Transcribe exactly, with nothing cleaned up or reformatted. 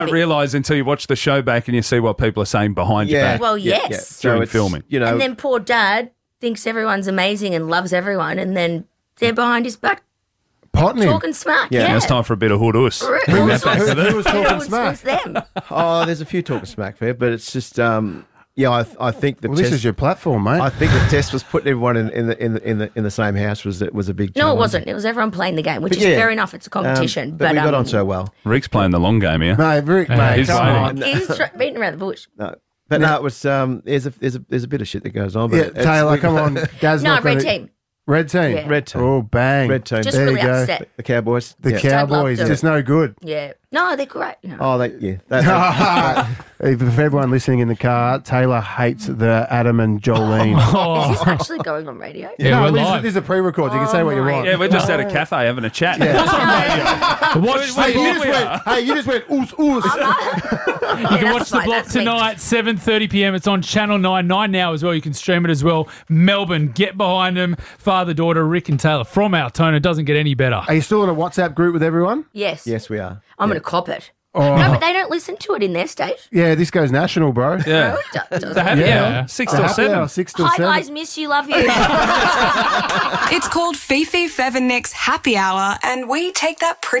don't realise until you watch the show back and you see what people are saying behind Yeah. your back. Well, Yeah, yes. yeah. So During it's, filming. You know, And then poor dad thinks everyone's amazing and loves everyone, and then they're behind his back Potting him. talking smack. Yeah. Yeah, Now it's time for a bit of hood us. Bring that back to Who the... was It talking was, smack? was them. oh, there's a few talking smack there, but it's just, um, yeah, I, I think the Well, test. this is your platform, mate. I think the test was putting everyone in, in the in the in the in the same house was was a big. No, it challenge. wasn't. It was everyone playing the game, which But is yeah, fair enough. It's a competition. Um, but but we got um, on so well. Rick's playing the long game here. mate, Rick, Yeah, mate, he's come waiting. on. He's tr- beating around the bush. No, but no, it was. Um, there's a there's a there's a bit of shit that goes on. But Yeah, it's- Taylor, we- come on. Dad's No, not red gonna- team. Red team. Yeah. Red team. Oh, bang. Red team. Just There really you go. upset. The Cowboys. The yeah. Cowboys. Dad loved It's no good. Yeah. No, they're great. No. Oh, they yeah. They, they, If for everyone listening in the car, Taylor hates the Adam and Jolene. Is this actually going on radio? Yeah, no, we're this, is, live. this is a pre-record. You can say what you my want. Yeah, we're just at a cafe having a chat. Watch Hey, the you block. just went. Hey, you just went. Oos, oos. You can watch the block tonight, seven thirty p.m. It's on Channel nine, nine now as well. You can stream it as well. Melbourne, get behind them. Father, daughter, Rick and Taylor from Altona. Doesn't get any better. Are you still in a WhatsApp group with everyone? Yes. yes, we are. I'm Yeah. going to cop it. Oh. No, but they don't listen to it in their state. Yeah, this goes national, bro. Yeah. No, it do- doesn't. The happy Yeah. hour, six The till happy seven. hour, six till Hi, seven. guys. Miss you. Love you. It's called Fifi, Fev and Nick's Happy Hour, and we take that pretty